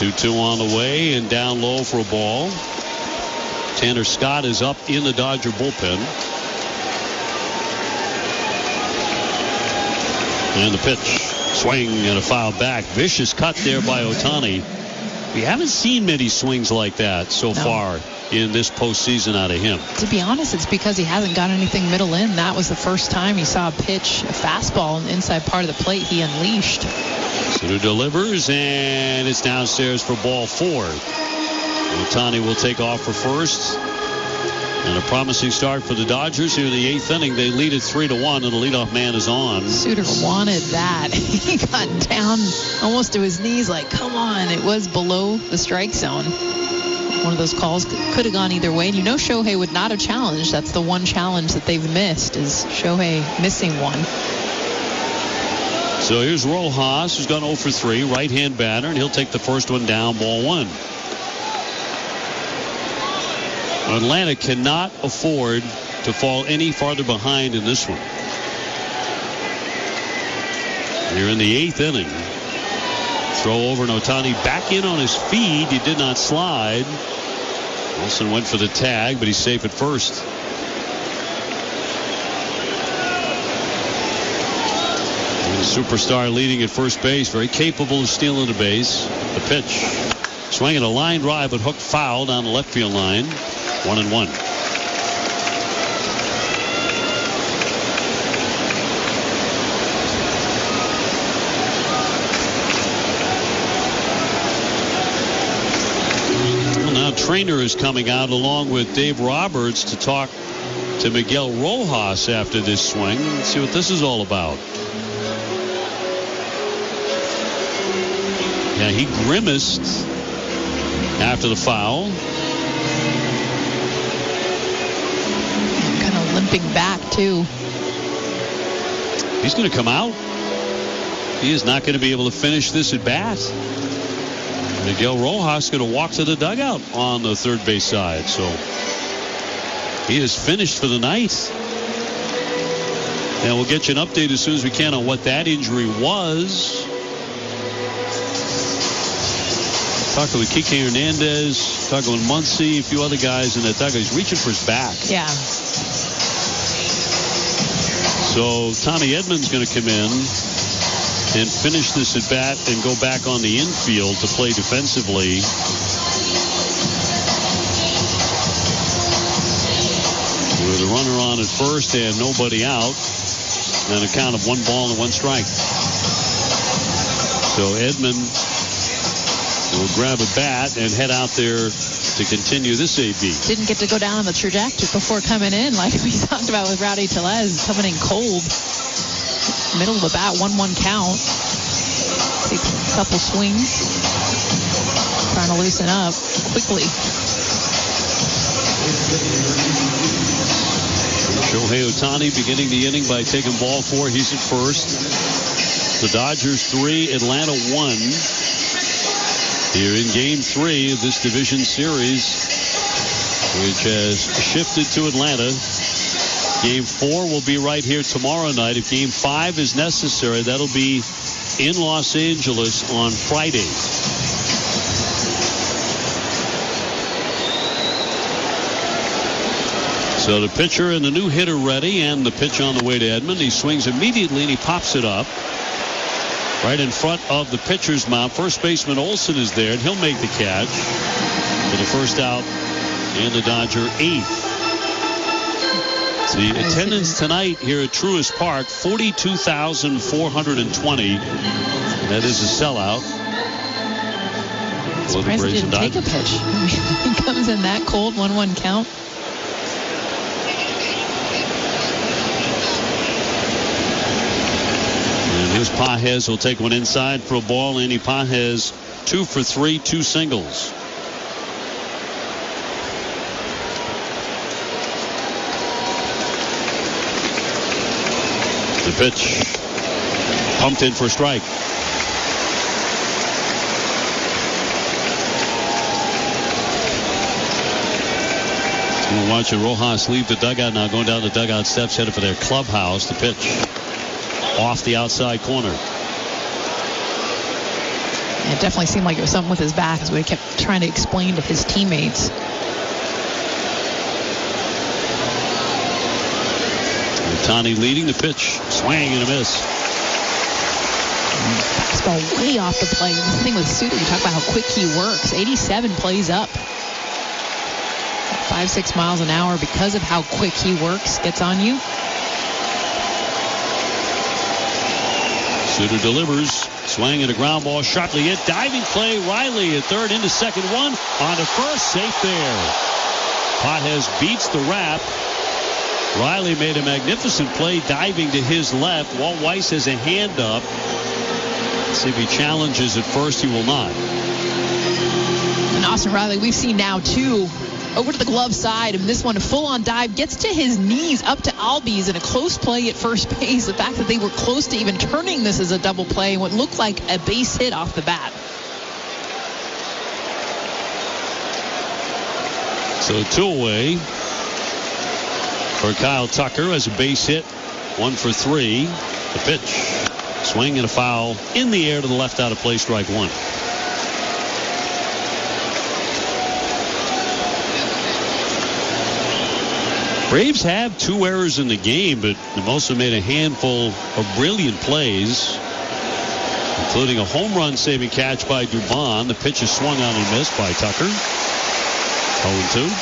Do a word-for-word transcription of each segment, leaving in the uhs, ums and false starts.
two two on the way and down low for a ball. Tanner Scott is up in the Dodger bullpen. And the pitch. Swing and a foul back. Vicious cut there by Ohtani. We haven't seen many swings like that so no. far in this postseason out of him. To be honest, it's because he hasn't got anything middle in. That was the first time he saw a pitch, a fastball on the inside part of the plate he unleashed. Sutter delivers, and it's downstairs for ball four. Ohtani will take off for first. And a promising start for the Dodgers here in the eighth inning. They lead it three to one, and the leadoff man is on. Sutter wanted that. He got down almost to his knees like, come on. It was below the strike zone. One of those calls could have gone either way. And you know Shohei would not have challenged. That's the one challenge that they've missed, is Shohei missing one. So here's Rojas, who's gone oh for three, right-hand batter, and he'll take the first one down, ball one. Atlanta cannot afford to fall any farther behind in this one. Here in the eighth inning. Throw over, and Ohtani back in on his feet. He did not slide. Wilson went for the tag, but he's safe at first. And the superstar leading at first base, very capable of stealing the base. The pitch. Swinging a line drive, but hooked foul down the left field line. One and one. Well, now Trainer is coming out along with Dave Roberts to talk to Miguel Rojas after this swing. Let's see what this is all about. Yeah, he grimaced after the foul. Limping back too. He's going to come out. He is not going to be able to finish this at bat. Miguel Rojas is going to walk to the dugout on the third base side. So he is finished for the night. And we'll get you an update as soon as we can on what that injury was. Talking with Kike Hernandez, talking with Muncy, a few other guys in that dugout. He's reaching for his back. Yeah. So Tommy Edman's going to come in and finish this at bat and go back on the infield to play defensively. With a runner on at first and nobody out. And a count of one ball and one strike. So Edman will grab a bat and head out there to continue this A B. Didn't get to go down on the trajectory before coming in, like we talked about with Rowdy Tellez, coming in cold. Middle of the bat, one one count. Takes a couple swings. Trying to loosen up quickly. Shohei Ohtani beginning the inning by taking ball four. He's at first. The Dodgers three, Atlanta one. Here in game three of this division series, which has shifted to Atlanta. Game four will be right here tomorrow night. If game five is necessary, that'll be in Los Angeles on Friday. So the pitcher and the new hitter ready, and the pitch on the way to Edman. He swings immediately and he pops it up. Right in front of the pitcher's mound. First baseman Olsen is there, and he'll make the catch for the first out in the Dodger eighth. The attendance tonight here at Truist Park, forty-two thousand four hundred twenty. That is a sellout. Surprised he didn't take a pitch. He comes in that cold, one one count. Here's Pages will take one inside for a ball. Andy Pages, two for three, two singles. The pitch pumped in for a strike. We're watching Rojas leave the dugout now, going down the dugout steps, headed for their clubhouse. The pitch off the outside corner. It definitely seemed like it was something with his back, as we kept trying to explain to his teammates. Ohtani leading the pitch. Swing and a miss. Fastball way off the plate. The thing with Suter, you talk about how quick he works. eighty-seven plays up. Five, six miles an hour because of how quick he works. Gets on you. Suter delivers. Swing and a ground ball. Sharply hit. Diving play. Riley at third into second one. On to first. Safe there. Pages beats the wrap. Riley made a magnificent play diving to his left. Walt Weiss has a hand up. Let's see if he challenges at first. He will not. And Austin Riley, we've seen now two over to the glove side, and this one a full-on dive gets to his knees up to Albies in a close play at first base. The fact that they were close to even turning this as a double play, what looked like a base hit off the bat. So two away for Kyle Tucker as a base hit. One for three. The pitch. Swing and a foul in the air to the left, out of play, strike one. Braves have two errors in the game, but they've also made a handful of brilliant plays, including a home run saving catch by Dubon. The pitch is swung on and missed by Tucker. oh and two.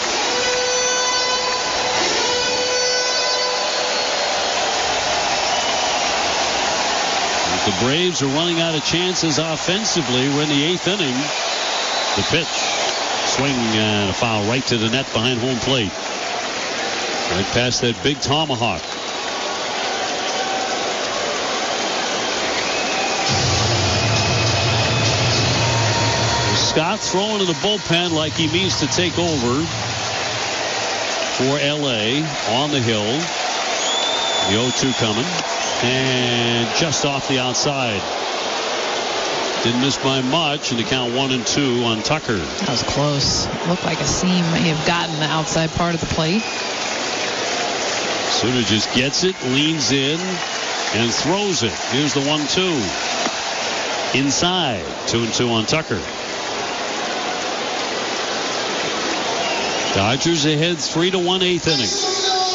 The Braves are running out of chances offensively. We're in the eighth inning. The pitch. Swing and a foul right to the net behind home plate. Right past that big tomahawk. Scott throwing in the bullpen like he means to take over for L A on the hill. The oh two coming. And just off the outside. Didn't miss by much, and the count one and two on Tucker. That was close. Looked like a seam may have gotten the outside part of the plate. Suter just gets it, leans in, and throws it. Here's the one two. Inside. Two and two on Tucker. Dodgers ahead three to one, eighth inning.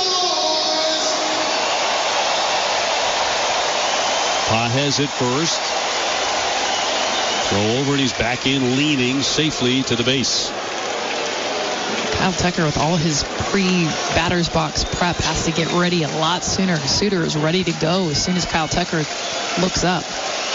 Pages at first. Throw over, and he's back in, leaning safely to the base. Kyle Tucker, with all his pre-batter's box prep, has to get ready a lot sooner. Suter is ready to go as soon as Kyle Tucker looks up.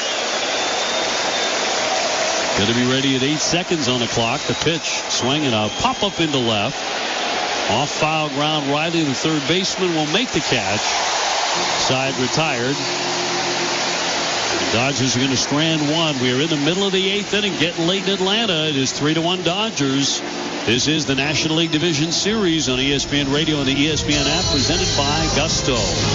Going to be ready at eight seconds on the clock. The pitch, swinging a pop-up into left. Off foul ground. Riley, the third baseman, will make the catch. Side retired. The Dodgers are going to strand one. We are in the middle of the eighth inning, getting late in Atlanta. It is three to one Dodgers. This is the National League Division Series on E S P N Radio and the E S P N app, presented by Gusto.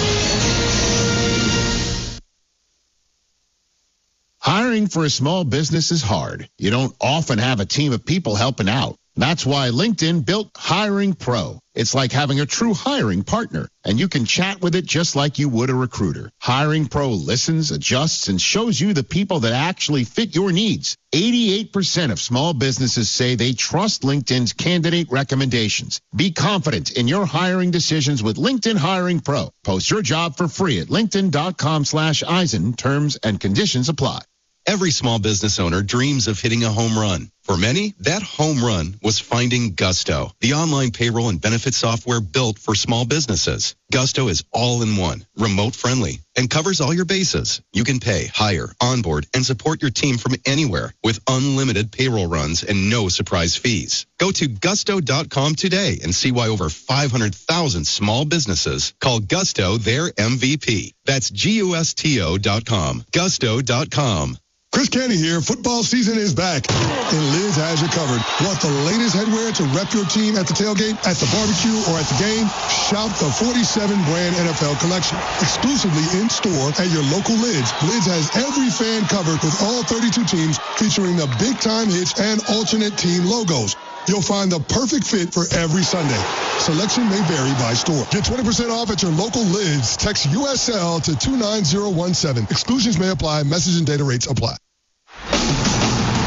Hiring for a small business is hard. You don't often have a team of people helping out. That's why LinkedIn built Hiring Pro. It's like having a true hiring partner, and you can chat with it just like you would a recruiter. Hiring Pro listens, adjusts, and shows you the people that actually fit your needs. eighty-eight percent of small businesses say they trust LinkedIn's candidate recommendations. Be confident in your hiring decisions with LinkedIn Hiring Pro. Post your job for free at linkedin.com slash Eisen. Terms and conditions apply. Every small business owner dreams of hitting a home run. For many, that home run was finding Gusto, the online payroll and benefit software built for small businesses. Gusto is all-in-one, remote-friendly, and covers all your bases. You can pay, hire, onboard, and support your team from anywhere with unlimited payroll runs and no surprise fees. Go to gusto dot com today and see why over five hundred thousand small businesses call Gusto their M V P. That's G U S T O dot com. gusto dot com. Chris Canty here. Football season is back, and Liz has you covered. Want the latest headwear to rep your team at the tailgate, at the barbecue, or at the game? Shop the forty-seven brand N F L collection. Exclusively in store at your local Lids. Lids has every fan covered with all thirty-two teams, featuring the big-time hits and alternate team logos. You'll find the perfect fit for every Sunday. Selection may vary by store. Get twenty percent off at your local Lids. Text U S L to two nine zero one seven. Exclusions may apply. Message and data rates apply.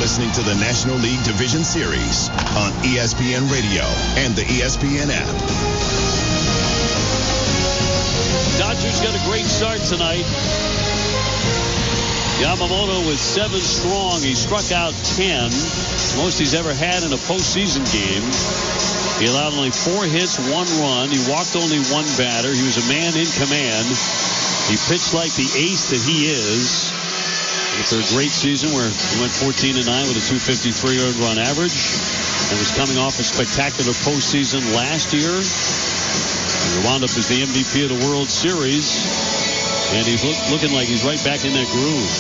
listening to the National League Division Series on E S P N Radio and the E S P N app. Dodgers got a great start tonight. Yamamoto with seven strong. He struck out ten, most he's ever had in a postseason game. He allowed only four hits, one run. He walked only one batter. He was a man in command. He pitched like the ace that he is. After a great season where he went fourteen and nine with a two fifty-three earned run average and was coming off a spectacular postseason last year. He wound up as the M V P of the World Series, and he's look, looking like he's right back in that groove.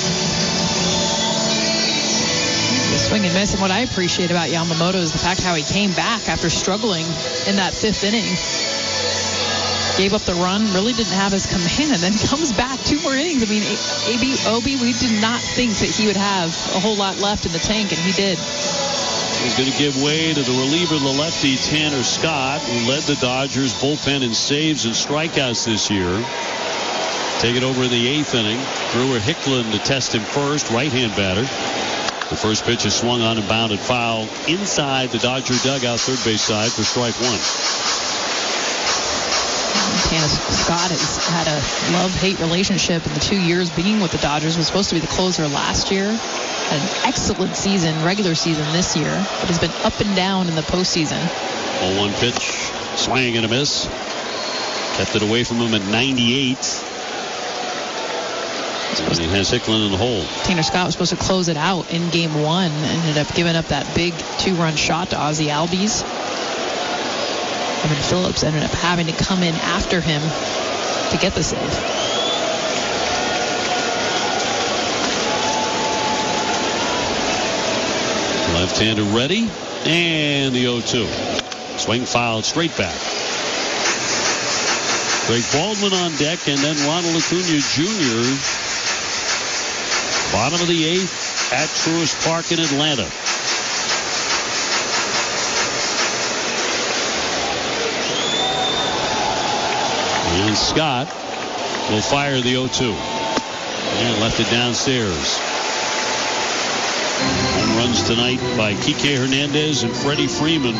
The swing and miss, and what I appreciate about Yamamoto is the fact how he came back after struggling in that fifth inning. Gave up the run, really didn't have his command, and then comes back two more innings. I mean, A B, Obi, we did not think that he would have a whole lot left in the tank, and he did. He's going to give way to the reliever, the lefty, Tanner Scott, who led the Dodgers bullpen in saves and strikeouts this year. Take it over in the eighth inning. Brewer Hicklin to test him first, right-hand batter. The first pitch is swung on and bounded foul inside the Dodger dugout, third base side for strike one. Tanner Scott has had a love-hate relationship in the two years being with the Dodgers. Was supposed to be the closer last year. Had an excellent season, regular season this year, but has been up and down in the postseason. oh one pitch, swing and a miss. Kept it away from him at ninety-eight. And he has Hicklin in the hole. Tanner Scott was supposed to close it out in game one. Ended up giving up that big two-run shot to Ozzie Albies. Evan Phillips ended up having to come in after him to get the save. Left-hander ready, and the oh two. Swing fouled straight back. Greg Baldwin on deck, and then Ronald Acuna Junior Bottom of the eighth at Truist Park in Atlanta. And Scott will fire the oh two. And left it downstairs. Home runs tonight by Kike Hernandez and Freddie Freeman.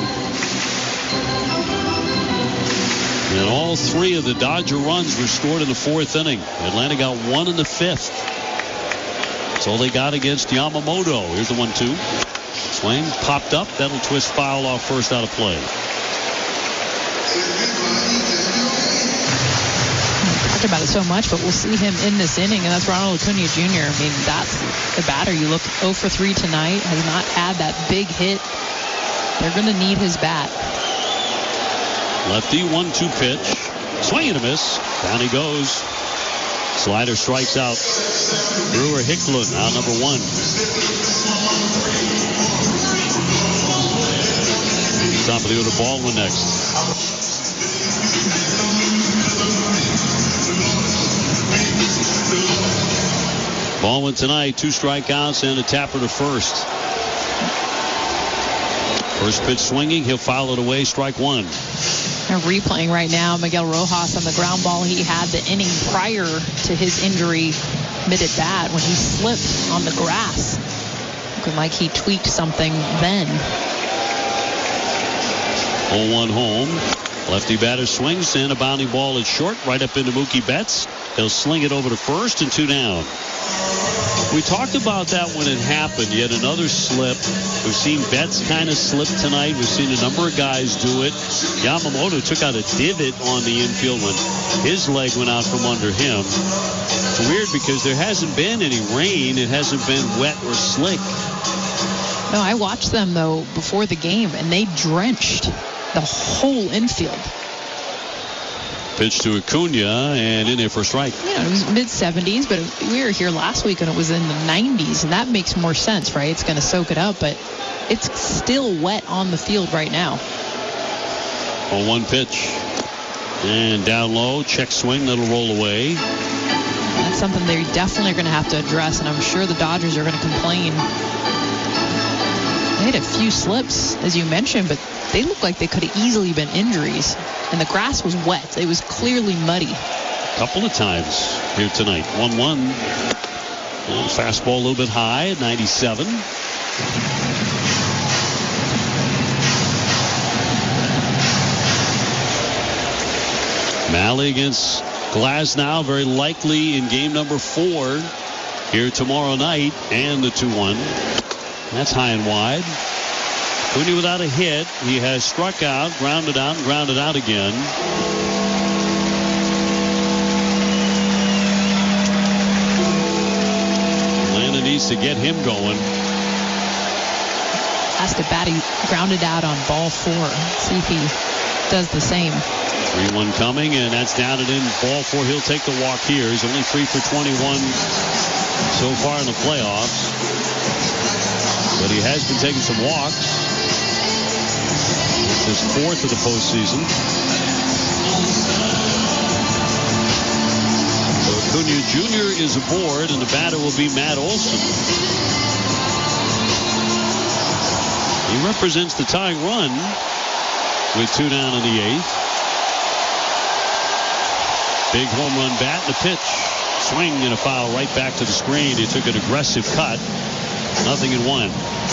And all three of the Dodger runs were scored in the fourth inning. Atlanta got one in the fifth. That's all they got against Yamamoto. Here's the one two. Swing popped up. That'll twist foul off first out of play. About it so much, but we'll see him in this inning, and that's Ronald Acuna Junior I mean, that's the batter. You look oh for three tonight, has not had that big hit. They're going to need his bat. Lefty, one two pitch. Swing and a miss. Down he goes. Slider strikes out. Brewer Hicklin, out number one. Top of the order, Baldwin next. Baldwin tonight, two strikeouts and a tapper to first. First pitch swinging, he'll foul it away, strike one. They're replaying right now Miguel Rojas on the ground ball he had the inning prior to his injury mid at bat when he slipped on the grass. Looking like he tweaked something then. oh one home. Lefty batter swings and a bounding ball at short right up into Mookie Betts. He'll sling it over to first and two down. We talked about that when it happened. Yet another slip. We've seen Betts kind of slip tonight. We've seen a number of guys do it. Yamamoto took out a divot on the infield when his leg went out from under him. It's weird because there hasn't been any rain. It hasn't been wet or slick. No, I watched them, though, before the game, and they drenched the whole infield. Pitch to Acuna, and in there for a strike. Yeah, it was mid seventies, but we were here last week and it was in the nineties, and that makes more sense, right? It's going to soak it up, but it's still wet on the field right now. oh one pitch. And down low, check swing, that'll roll away. That's something they definitely are going to have to address, and I'm sure the Dodgers are going to complain. They had a few slips, as you mentioned, but they looked like they could have easily been injuries. And the grass was wet. It was clearly muddy. A couple of times here tonight. one one. Fastball a little bit high at ninety-seven. Valley against Glasnow, very likely in game number four here tomorrow night, and the two one. That's high and wide. Cooney without a hit. He has struck out, grounded out, and grounded out again. Atlanta needs to get him going. Has to bat. He grounded out on ball four. See if he does the same. three one coming, and that's down and in. Ball four. He'll take the walk here. He's only three for twenty-one so far in the playoffs. But he has been taking some walks. It's his fourth of the postseason. So Acuna Junior is aboard, and the batter will be Matt Olson. He represents the tying run with two down in the eighth. Big home run bat and a pitch. Swing and a foul right back to the screen. He took an aggressive cut. Nothing in one.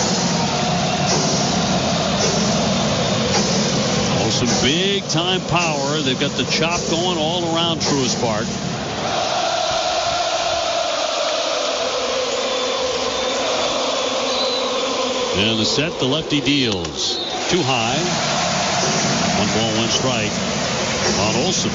Olsen, big time power. They've got the chop going all around Truist Park. And the set, the lefty deals. Too high. One ball, one strike on Olsen.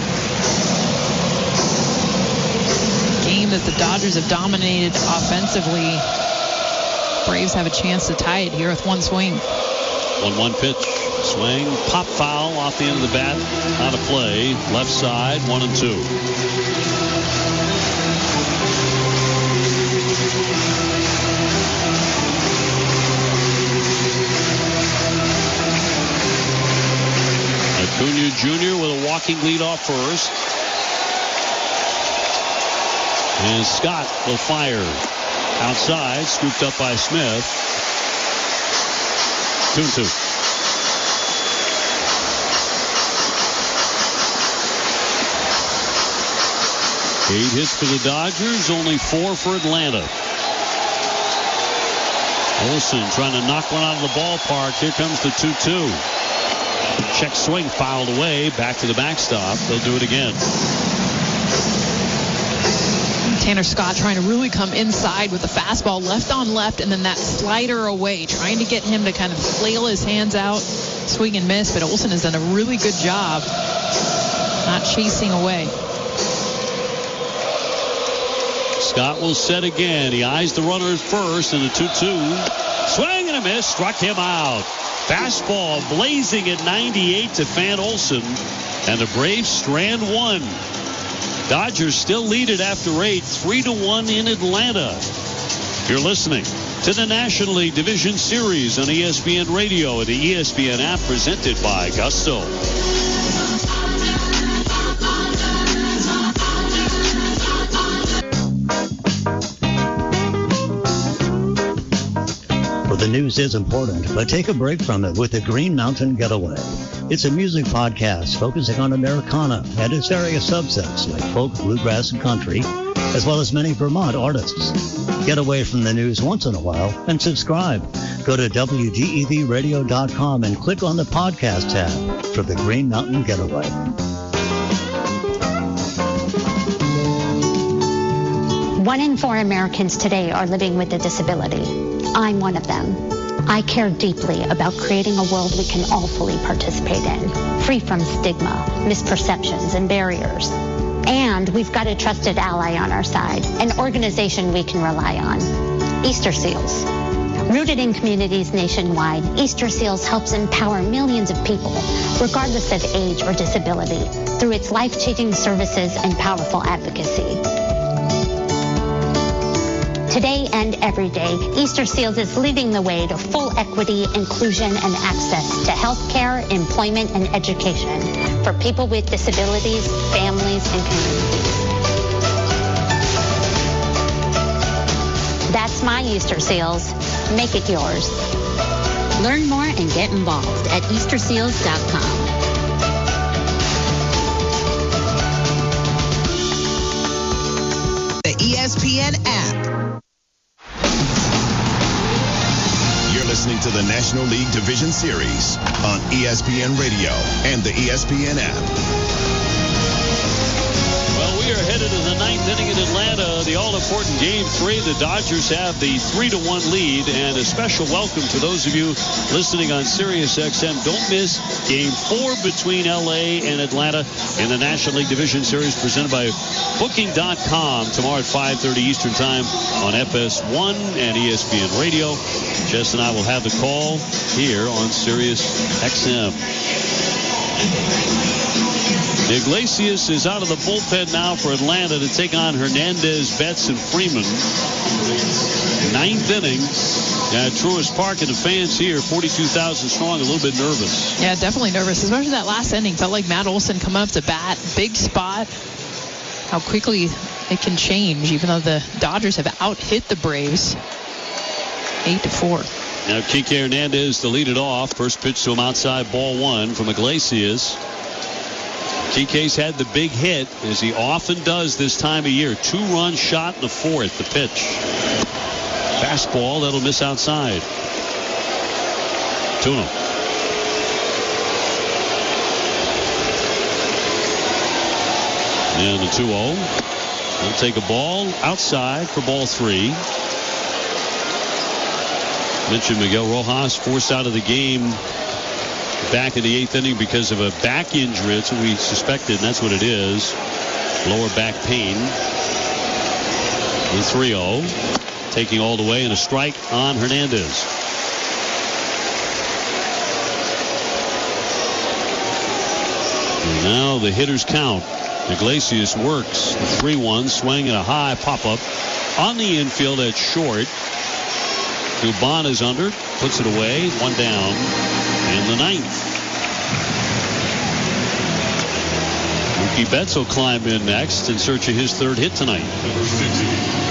Game that the Dodgers have dominated offensively. Braves have a chance to tie it here with one swing. one one pitch. Swing. Pop foul off the end of the bat. Out of play. Left side. One and two. Acuna Junior with a walking lead off first. And Scott will fire. Outside, scooped up by Smith. Two and two. Eight hits for the Dodgers, only four for Atlanta. Olsen trying to knock one out of the ballpark. Here comes the two two. Check swing fouled away. Back to the backstop. They'll do it again. Tanner Scott trying to really come inside with the fastball left on left, and then that slider away, trying to get him to kind of flail his hands out, swing and miss. But Olsen has done a really good job not chasing away. Scott will set again. He eyes the runner at first, and the two two. Swing and a miss. Struck him out. Fastball blazing at ninety-eight to Fan Olsen, and the Braves strand one. Dodgers still lead it after eight, three to one in Atlanta. You're listening to the National League Division Series on E S P N Radio and the E S P N app, presented by Gusto. Well, the news is important, but take a break from it with the Green Mountain Getaway. It's a music podcast focusing on Americana and its various subsets like folk, bluegrass, and country, as well as many Vermont artists. Get away from the news once in a while and subscribe. Go to W G E V radio dot com and click on the podcast tab for the Green Mountain Getaway. One in four Americans today are living with a disability. I'm one of them. I care deeply about creating a world we can all fully participate in, free from stigma, misperceptions, and barriers. And we've got a trusted ally on our side, an organization we can rely on, Easter Seals. Rooted in communities nationwide, Easter Seals helps empower millions of people, regardless of age or disability, through its life-changing services and powerful advocacy. Today and every day, Easter Seals is leading the way to full equity, inclusion, and access to health care, employment, and education for people with disabilities, families, and communities. That's my Easter Seals. Make it yours. Learn more and get involved at Easter Seals dot com. The E S P N app. Listening to the National League Division Series on E S P N Radio and the E S P N app. We are headed to the ninth inning in Atlanta. The all-important game three. The Dodgers have the three to one lead. And a special welcome to those of you listening on Sirius X M. Don't miss game four between L A and Atlanta in the National League Division Series presented by Booking dot com tomorrow at five thirty Eastern Time on F S one and E S P N Radio. Jess and I will have the call here on Sirius X M. Iglesias is out of the bullpen now for Atlanta to take on Hernandez, Betts, and Freeman. Ninth inning at Truist Park, and the fans here, forty-two thousand strong, a little bit nervous. Yeah, definitely nervous, especially that last inning. Felt like Matt Olson coming up to bat, big spot. How quickly it can change, even though the Dodgers have out-hit the Braves. Eight to four. Now Kike Hernandez to lead it off. First pitch to him outside, ball one from Iglesias. Kike's had the big hit, as he often does this time of year. Two-run shot in the fourth. The pitch. Fastball that'll miss outside. Two. And the two oh. He'll take a ball outside for ball three. Mentioned Miguel Rojas forced out of the game back in the eighth inning because of a back injury. That's what we suspected, and that's what it is. Lower back pain. The three oh. Taking all the way, and a strike on Hernandez. And now the hitters count. Iglesias works. The three one swing and a high pop-up on the infield at short. Dubon is under. Puts it away. One down. In the ninth. Mookie Betts will climb in next in search of his third hit tonight. Number fifty,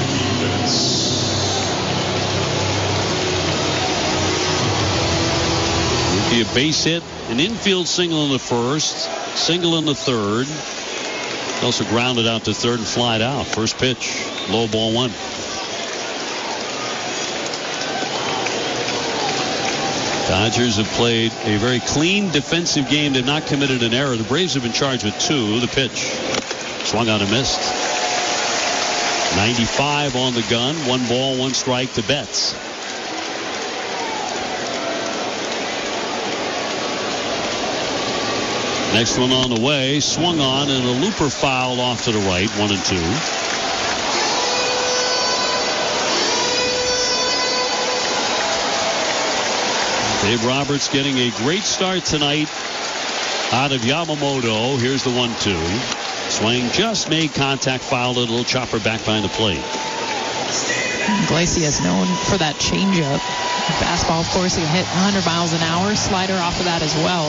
Mookie a base hit, an infield single in the first, single in the third. Also grounded out to third and flied out. First pitch, low ball one. Dodgers have played a very clean defensive game. They've not committed an error. The Braves have been charged with two. The pitch. Swung on and missed. ninety-five on the gun. One ball, one strike to Betts. Next one on the way. Swung on and a looper foul off to the right. One and two. Dave Roberts getting a great start tonight out of Yamamoto. Here's the one two. Swing just made contact, fouled it. A little chopper back behind the plate. Iglesias known for that changeup. Fastball, of course, he can hit one hundred miles an hour. Slider off of that as well.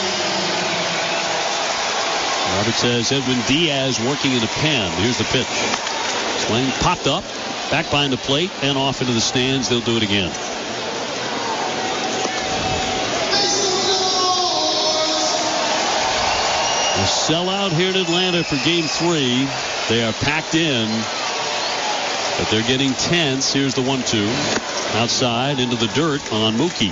Roberts says Edwin Diaz working in the pen. Here's the pitch. Swing popped up, back behind the plate, and off into the stands. They'll do it again. A sellout here in Atlanta for game three. They are packed in, but they're getting tense. Here's the one two. Outside into the dirt on Mookie.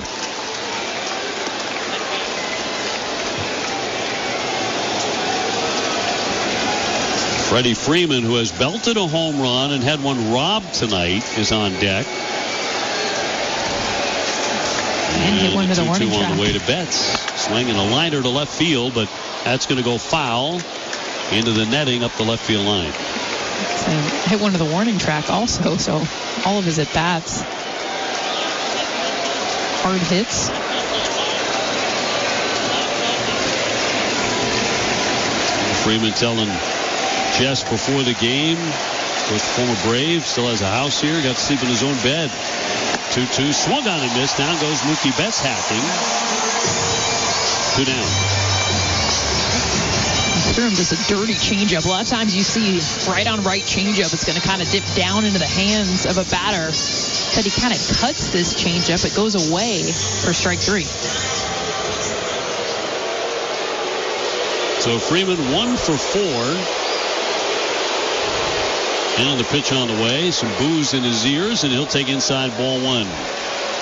Freddie Freeman, who has belted a home run and had one robbed tonight, is on deck. And hit one to the warning track. On the way to Betts. Swinging a liner to left field, but that's going to go foul into the netting up the left field line. So hit one to the warning track also, so all of his at-bats. Hard hits. Freeman telling Jess before the game, with former Brave, still has a house here, got to sleep in his own bed. two two, swung on and missed. Down goes Mookie Betts hacking. Two down. Threw him just a dirty changeup. A lot of times you see right on right changeup, it's going to kind of dip down into the hands of a batter. But he kind of cuts this changeup. It goes away for strike three. So Freeman one for four. And the pitch on the way. Some boos in his ears, and he'll take inside ball one.